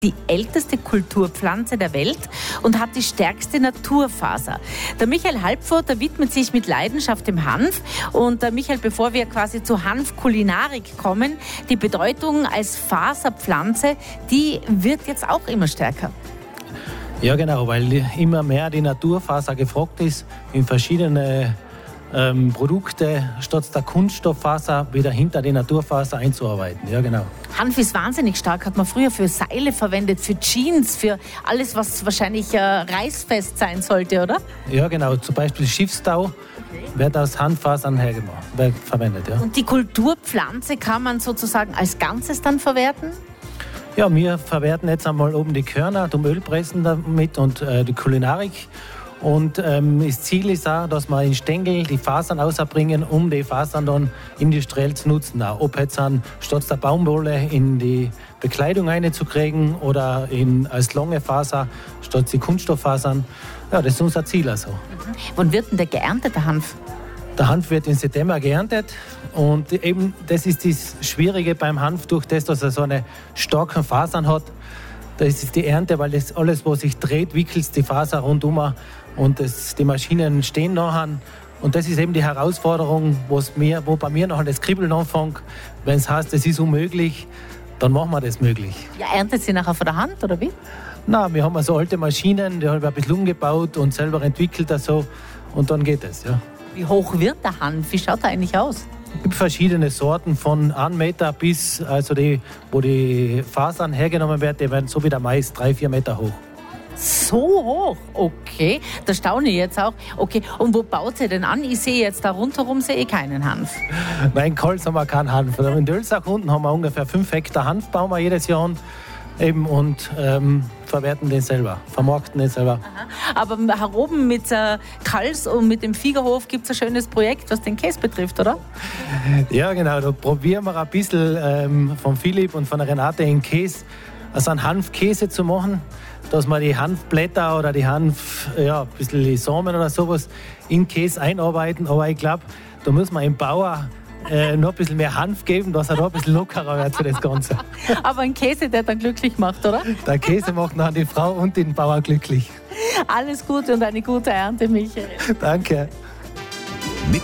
die älteste Kulturpflanze der Welt und hat die stärkste Naturfaser. Der Michael Halbfurth, widmet sich mit Leidenschaft dem Hanf. Und Michael, bevor wir quasi zur Hanfkulinarik kommen, die Bedeutung als Faserpflanze, die wird jetzt auch immer stärker. Ja genau, weil immer mehr die Naturfaser gefragt ist in verschiedene Produkte, statt der Kunststofffaser wieder hinter die Naturfaser einzuarbeiten. Ja, genau. Hanf ist wahnsinnig stark, hat man früher für Seile verwendet, für Jeans, für alles, was wahrscheinlich reißfest sein sollte, oder? Ja, genau. Zum Beispiel Schiffstau wird aus Hanffasern verwendet. Ja. Und die Kulturpflanze kann man sozusagen als Ganzes dann verwerten? Ja, wir verwerten jetzt einmal oben die Körner, zum Ölpressen damit und die Kulinarik. Und das Ziel ist auch, dass wir in Stängel die Fasern rausbringen, um die Fasern dann industriell zu nutzen. Auch ob jetzt statt der Baumwolle in die Bekleidung reinzukriegen oder als lange Faser statt die Kunststofffasern. Ja, das ist unser Ziel also. Wann wird denn der geerntet, der Hanf? Der Hanf wird im September geerntet und eben das ist das Schwierige beim Hanf, durch das, dass er so eine starke Fasern hat. Das ist die Ernte, weil das alles, was sich dreht, wickelt die Faser rundum und die Maschinen stehen nachher. Und das ist eben die Herausforderung, wo bei mir nachher das Kribbeln anfängt. Wenn es heißt, das ist unmöglich, dann machen wir das möglich. Ja, erntet sie nachher von der Hand, oder wie? Nein, wir haben also alte Maschinen, die haben wir ein bisschen umgebaut und selber entwickelt also, und dann geht es. Ja. Wie hoch wird der Hanf? Wie schaut er eigentlich aus? Es gibt verschiedene Sorten von 1 Meter bis, also wo die Fasern hergenommen werden, die werden so wie der Mais 3-4 Meter hoch. So hoch? Okay, da staune ich jetzt auch. Okay, und wo baut sie denn an? Ich sehe jetzt da rundherum keinen Hanf. Nein, in Kals haben wir keinen Hanf. In Dölsach unten haben wir ungefähr 5 Hektar Hanf, bauen wir jedes Jahr eben und verwerten den selber, vermarkten den selber. Aha. Aber hier oben mit Kals und mit dem Viegerhof gibt es ein schönes Projekt, was den Käse betrifft, oder? Ja, genau. Da probieren wir ein bisschen von Philipp und von der Renate den Käse, also einen Hanfkäse zu machen, dass man die Hanfblätter oder die ein bisschen die Samen oder sowas in Käse einarbeiten. Aber ich glaube, da muss man dem Bauer noch ein bisschen mehr Hanf geben, dass er da ein bisschen lockerer wird für das Ganze. Aber ein Käse, der dann glücklich macht, oder? Der Käse macht dann die Frau und den Bauer glücklich. Alles Gute und eine gute Ernte, Michael. Danke.